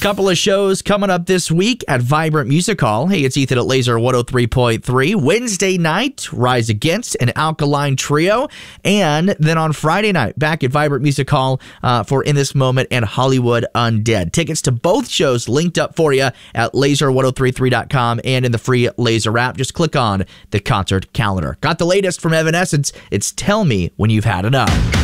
Couple of shows coming up this week at Vibrant Music Hall. Hey, it's Ethan at Laser 103.3. Wednesday night, Rise Against, an Alkaline Trio. And then on Friday night, back at Vibrant Music Hall for In This Moment and Hollywood Undead. Tickets to both shows linked up for you at laser1033.com and in the free Laser app. Just click on the concert calendar. Got the latest from Evanescence. It's Tell Me When You've Had Enough.